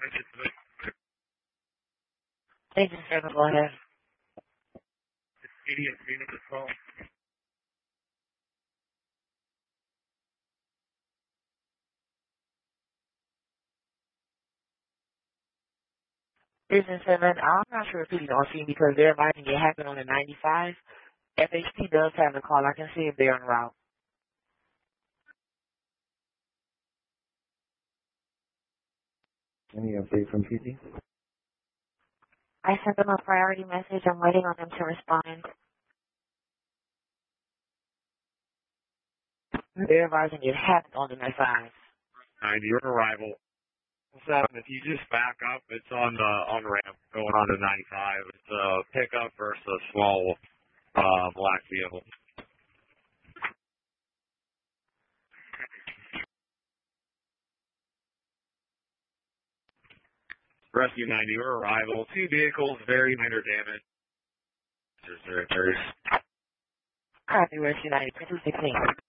Thank you, sir. Go ahead. Idiot Phoenix as well. Business 7, I'm not sure if he's on scene because they're advising it happened on the 95. FHP does have the call. I can see if they're en route. Any update from PT? I sent them a priority message. I'm waiting on them to respond. They're advising it happened on the 95. 90, your arrival. 7, if you just back up, it's on the on-ramp going on to 95. It's a pickup versus a small black vehicle. Rescue 90, your arrival. 2 vehicles, very minor damage. Copy, Rescue 90, 216.